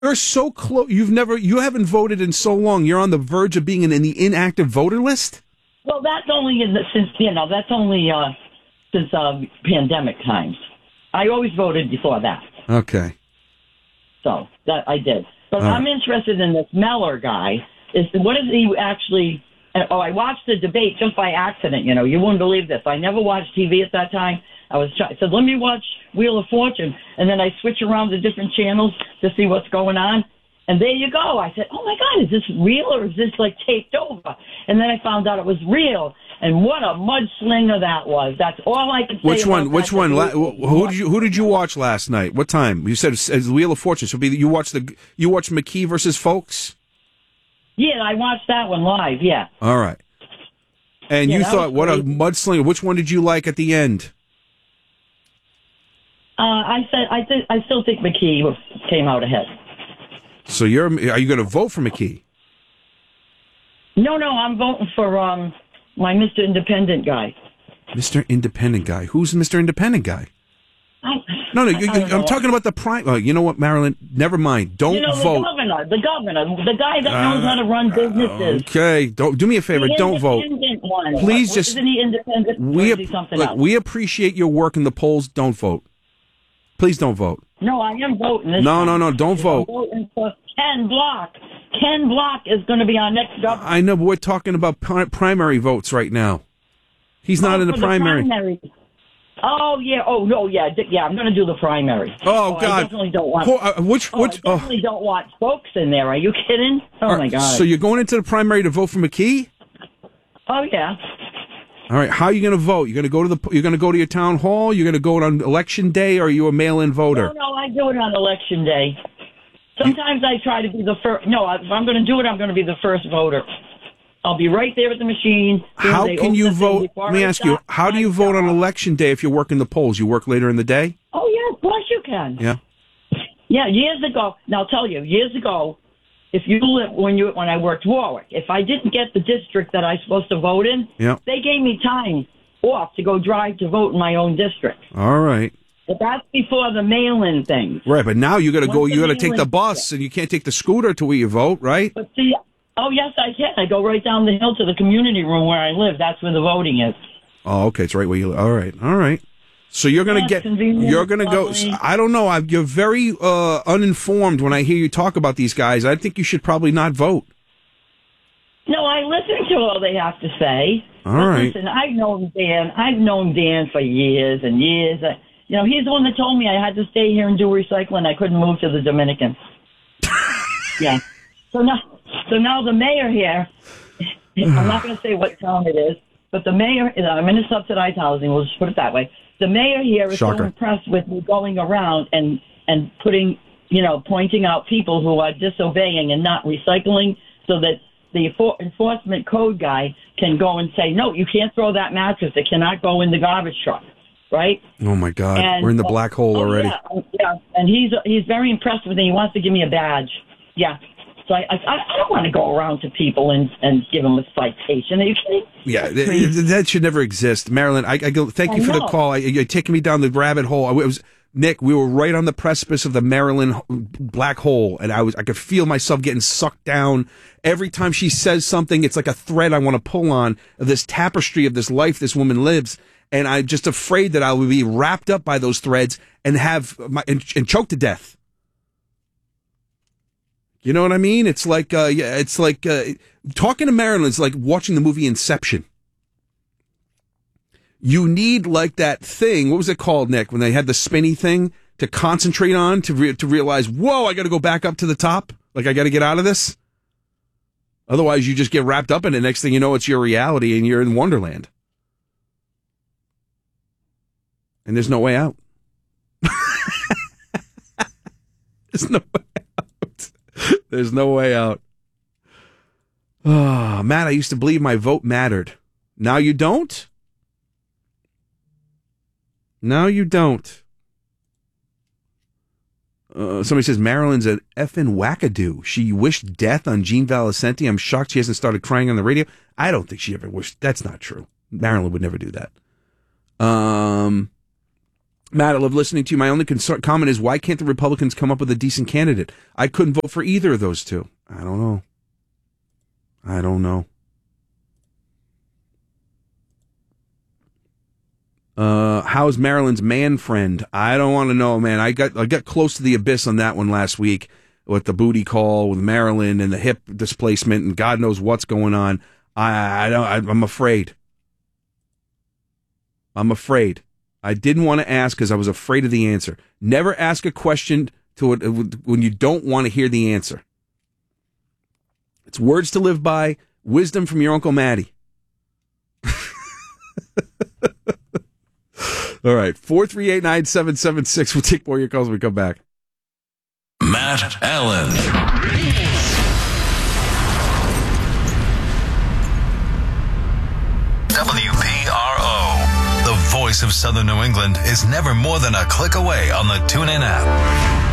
You're so close. You haven't voted in so long. You're on the verge of being in the inactive voter list? Well, that's only since pandemic times. I always voted before that. Okay. So that I did. But I'm interested in this Meller guy. What is he actually? I watched the debate just by accident. You wouldn't believe this. I never watched TV at that time. I said, let me watch Wheel of Fortune, and then I switch around to different channels to see what's going on. And there you go. I said, oh my God, is this real or is this like taped over? And then I found out it was real. And what a mudslinger that was. That's all I can say. Which one? Who did you watch last night? What time? You said it's Wheel of Fortune. So you watched McKee versus Folks? Yeah, I watched that one live. Yeah. All right. And you thought, what a mudslinger. Which one did you like at the end? I still think McKee came out ahead. So are you going to vote for McKee? No, I'm voting for my Mr. Independent guy. Mr. Independent guy. Who's Mr. Independent guy? I'm talking about the prime. Oh, you know what, Marilyn? Never mind. Don't vote. The governor, the guy that knows how to run businesses. Okay, do me a favor. Don't vote. One. Please Isn't he independent? We appreciate your work in the polls. Don't vote. Please don't vote. No, I am voting. No, don't vote. I'm voting for Ken Block. Ken Block is going to be our next governor. I know, but we're talking about primary votes right now. He's not in the primary. Oh, yeah. Oh, no, yeah. Yeah, I'm going to do the primary. Oh, God. I definitely don't want... I definitely don't want folks in there. Are you kidding? Oh, my God. So you're going into the primary to vote for McKee? Oh, yeah. All right. How are you going to vote? You're going to go to your town hall? You're going to go on election day, or are you a mail-in voter? No, I do it on election day. Sometimes I try to be the first. No, if I'm going to do it, I'm going to be the first voter. I'll be right there at the machine. How can you vote? Let me ask you, how do you vote on election day if you're working the polls? You work later in the day? Oh, yeah, of course you can. Yeah. Yeah, years ago, now I'll tell you, if you live when I worked Warwick, if I didn't get the district that I was supposed to vote in, they gave me time off to go drive to vote in my own district. All right. But that's before the mail-in thing. Right, but now you got to go. You got to take the bus, and you can't take the scooter to where you vote, right? But see, yes, I can. I go right down the hill to the community room where I live. That's where the voting is. Oh, okay, it's right where you live. All right. So you're going to go. I don't know. You're very uninformed when I hear you talk about these guys. I think you should probably not vote. No, I listen to all they have to say. All right. Listen, I've known Dan for years and years. He's the one that told me I had to stay here and do recycling. I couldn't move to the Dominican. Yeah. So now the mayor here, I'm not going to say what town it is, but the mayor, I'm in a subsidized housing, we'll just put it that way. The mayor here is so impressed with me going around and pointing out people who are disobeying and not recycling so that the enforcement code guy can go and say, no, you can't throw that mattress. It cannot go in the garbage truck. Right? Oh, my God. We're in the black hole already. Yeah. And he's very impressed with me. He wants to give me a badge. Yeah. So I don't want to go around to people and give them a citation. Are you kidding? Yeah, that should never exist. Marilyn, I go. Thank you for the call. You're taking me down the rabbit hole. Nick, we were right on the precipice of the Maryland black hole, and I could feel myself getting sucked down. Every time she says something, it's like a thread I want to pull on of this tapestry of this life this woman lives. And I'm just afraid that I will be wrapped up by those threads and and choke to death. You know what I mean? It's like, talking to Marilyn is like watching the movie Inception. You need like that thing. What was it called, Nick? When they had the spinny thing to concentrate on to realize, whoa, I got to go back up to the top. Like I got to get out of this. Otherwise, you just get wrapped up in it. Next thing you know, it's your reality and you're in Wonderland. And there's no way out. There's no way out. There's no way out. Oh, Matt, I used to believe my vote mattered. Now you don't? Now you don't. Somebody says Marilyn's an effing wackadoo. She wished death on Gene Valicenti. I'm shocked she hasn't started crying on the radio. I don't think she ever wished. That's not true. Marilyn would never do that. Matt, I love listening to you. My only comment is, why can't the Republicans come up with a decent candidate? I couldn't vote for either of those two. I don't know. How's Maryland's man friend? I don't want to know, man. I got close to the abyss on that one last week with the booty call with Maryland and the hip displacement and God knows what's going on. I'm afraid. I didn't want to ask because I was afraid of the answer. Never ask a question to it when you don't want to hear the answer. It's words to live by, wisdom from your Uncle Matty. All right, 438-9776. We'll take more of your calls when we come back. Matt Allen. WPRO. The voice of Southern New England is never more than a click away on the TuneIn app.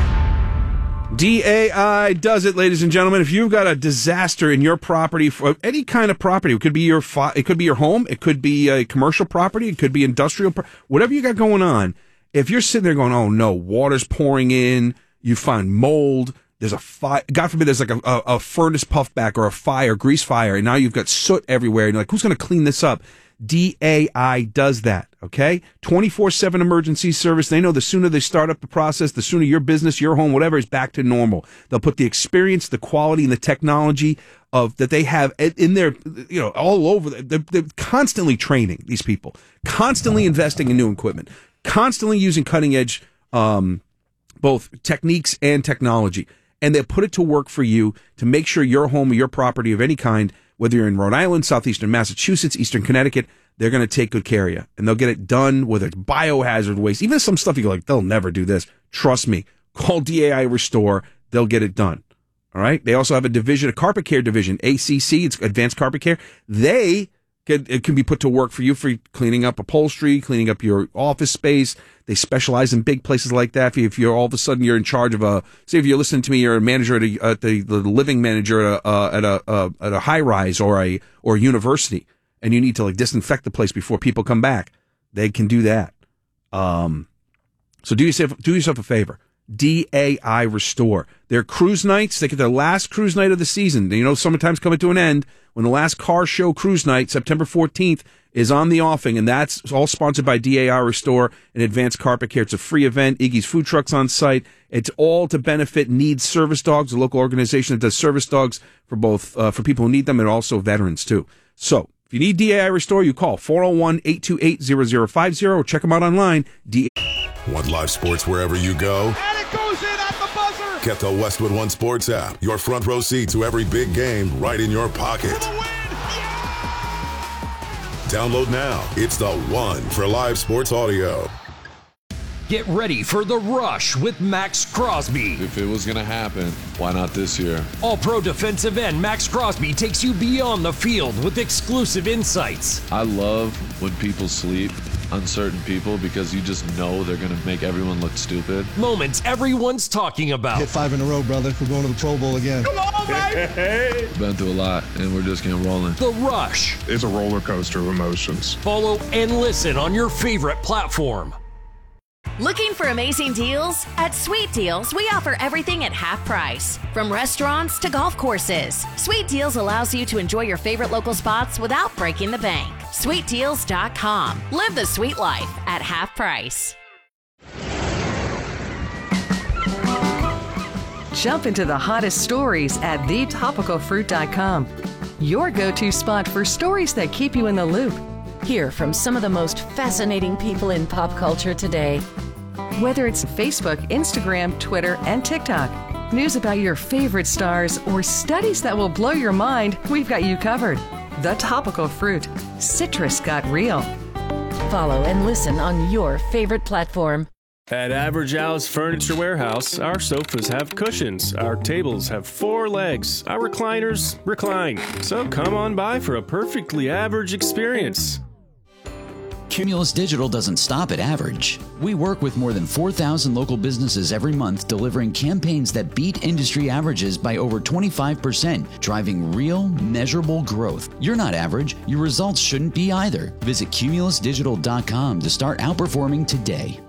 DAI does it, ladies and gentlemen. If you've got a disaster in your property, any kind of property, it could be your home, it could be a commercial property, it could be industrial, whatever you got going on. If you're sitting there going, oh no, water's pouring in, you find mold, there's a fire, God forbid, there's like a furnace puffback or a fire, grease fire, and now you've got soot everywhere, and you're like, who's going to clean this up? DAI does that, okay? 24/7 emergency service. They know the sooner they start up the process, the sooner your business, your home, whatever is back to normal. They'll put the experience, the quality, and the technology that they have in their, all over. They're constantly training these people, constantly investing in new equipment, constantly using cutting edge, both techniques and technology. And they'll put it to work for you to make sure your home or your property of any kind, whether you're in Rhode Island, southeastern Massachusetts, eastern Connecticut, they're going to take good care of you. And they'll get it done, whether it's biohazard waste, even some stuff you go like, they'll never do this. Trust me. Call DAI Restore. They'll get it done. All right? They also have a division, a carpet care division, ACC, it's Advanced Carpet Care. It can be put to work for you for cleaning up upholstery, cleaning up your office space. They specialize in big places like that. If you're all of a sudden you're in charge of say if you're listening to me, you're a manager at the living manager at a high rise or a university, and you need to like disinfect the place before people come back. They can do that. So do yourself a favor. DAI Restore. Their cruise nights, they get their last cruise night of the season. Summertime's coming to an end when the last car show cruise night, September 14th, is on the offing, and that's all sponsored by DAI Restore and Advanced Carpet Care. It's a free event. Iggy's Food Truck's on site. It's all to benefit Needs Service Dogs, a local organization that does service dogs for both for people who need them and also veterans, too. So if you need DAI Restore, you call 401-828-0050 or check them out online. Want live sports wherever you go? And it goes in at the buzzer! Get the Westwood One Sports app. Your front row seat to every big game right in your pocket. For the win! Yeah! Download now. It's the one for live sports audio. Get ready for The Rush with Max Crosby. If it was going to happen, why not this year? All-pro defensive end Max Crosby takes you beyond the field with exclusive insights. I love when people sleep on certain people because you just know they're going to make everyone look stupid. Moments everyone's talking about. Hit 5 in a row, brother. We're going to the Pro Bowl again. Come on, baby! Been through a lot, and we're just getting rolling. The Rush. It's a roller coaster of emotions. Follow and listen on your favorite platform. Looking for amazing deals? At Sweet Deals, we offer everything at half price. From restaurants to golf courses, Sweet Deals allows you to enjoy your favorite local spots without breaking the bank. SweetDeals.com. Live the sweet life at half price. Jump into the hottest stories at thetopicalfruit.com. Your go-to spot for stories that keep you in the loop. Hear from some of the most fascinating people in pop culture today. Whether it's Facebook, Instagram, Twitter, and TikTok, news about your favorite stars, or studies that will blow your mind, we've got you covered. The Topical Fruit. Citrus got real. Follow and listen on your favorite platform. At Average Al's Furniture Warehouse, our sofas have cushions, our tables have 4 legs, our recliners recline. So come on by for a perfectly average experience. Cumulus Digital doesn't stop at average. We work with more than 4,000 local businesses every month, delivering campaigns that beat industry averages by over 25%, driving real, measurable growth. You're not average. Your results shouldn't be either. Visit cumulusdigital.com to start outperforming today.